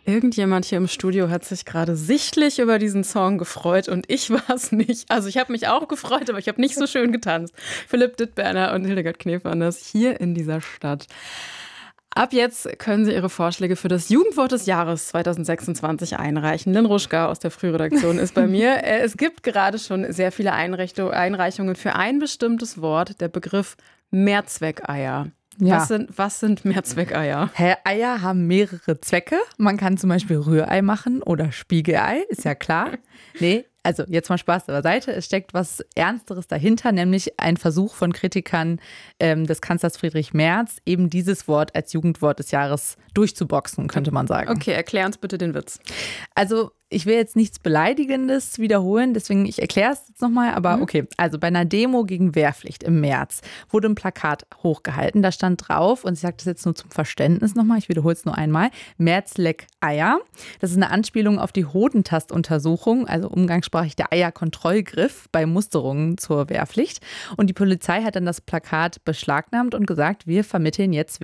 Irgendjemand hier im Studio hat sich gerade sichtlich über diesen Song gefreut und ich war es nicht. Also ich habe mich auch gefreut, aber ich habe nicht so schön getanzt. Philipp Dittberner und Hildegard Knef-Anders hier in dieser Stadt. Ab jetzt können Sie Ihre Vorschläge für das Jugendwort des Jahres 2026 einreichen. Lynn Ruschka aus der Frühredaktion ist bei mir. Es gibt gerade schon sehr viele Einreichungen für ein bestimmtes Wort, der Begriff Mehrzweckeier. Ja. Was sind Mehrzweckeier? Eier haben mehrere Zwecke. Man kann zum Beispiel Rührei machen oder Spiegelei, ist ja klar. Nee, also jetzt mal Spaß beiseite. Es steckt was Ernsteres dahinter, nämlich ein Versuch von Kritikern des Kanzlers Friedrich Merz, eben dieses Wort als Jugendwort des Jahres durchzuboxen, könnte man sagen. Okay, erklär uns bitte den Witz. Also ich will jetzt nichts Beleidigendes wiederholen, deswegen ich erkläre es jetzt nochmal. Aber okay, also bei einer Demo gegen Wehrpflicht im März wurde ein Plakat hochgehalten. Da stand drauf, und ich sage das jetzt nur zum Verständnis nochmal, ich wiederhole es nur einmal, Merz leck Eier. Das ist eine Anspielung auf die Hodentastuntersuchung, also umgangssprachlich der Eierkontrollgriff bei Musterungen zur Wehrpflicht. Und die Polizei hat dann das Plakat beschlagnahmt und gesagt, wir ermitteln jetzt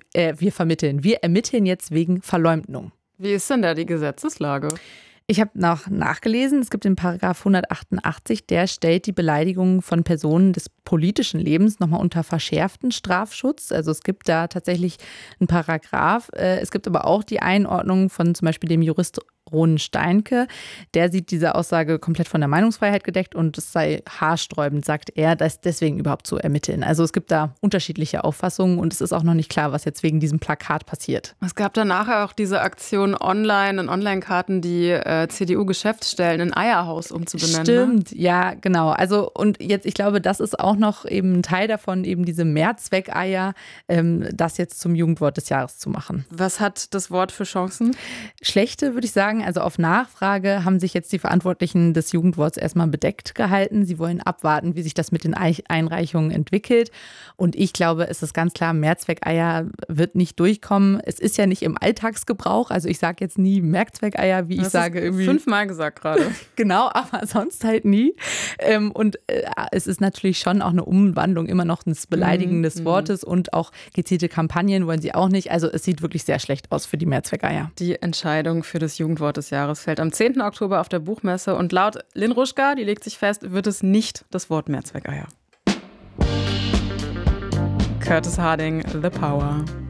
wegen Verleumdung. Wie ist denn da die Gesetzeslage? Ich habe nachgelesen, es gibt den Paragraph 188, der stellt die Beleidigung von Personen des politischen Lebens nochmal unter verschärften Strafschutz. Also es gibt da tatsächlich einen Paragraph. Es gibt aber auch die Einordnung von zum Beispiel dem Jurist Ron Steinke. Der sieht diese Aussage komplett von der Meinungsfreiheit gedeckt und es sei haarsträubend, sagt er, das deswegen überhaupt zu ermitteln. Also es gibt da unterschiedliche Auffassungen und es ist auch noch nicht klar, was jetzt wegen diesem Plakat passiert. Es gab dann nachher auch diese Aktion online, in Online-Karten, die CDU-Geschäftsstellen in Eierhaus umzubenennen. Stimmt, ne? Ja, genau. Also und jetzt, ich glaube, das ist auch noch eben ein Teil davon, eben diese Mehrzweckeier, das jetzt zum Jugendwort des Jahres zu machen. Was hat das Wort für Chancen? Schlechte, würde ich sagen. Also auf Nachfrage haben sich jetzt die Verantwortlichen des Jugendworts erstmal bedeckt gehalten. Sie wollen abwarten, wie sich das mit den Einreichungen entwickelt. Und ich glaube, es ist ganz klar, Mehrzweckeier wird nicht durchkommen. Es ist ja nicht im Alltagsgebrauch. Also ich sage jetzt nie Mehrzweckeier, wie ich sage irgendwie. 5-mal gesagt gerade. Genau, aber sonst halt nie. Und es ist natürlich schon auch eine Umwandlung immer noch eines beleidigenden Wortes und auch gezielte Kampagnen wollen sie auch nicht. Also es sieht wirklich sehr schlecht aus für die Mehrzweckeier. Die Entscheidung für das Jugendwort des Jahres fällt am 10. Oktober auf der Buchmesse und laut Lynn Ruschka, die legt sich fest, wird es nicht das Wort Mehrzweckeier. Curtis Harding, The Power.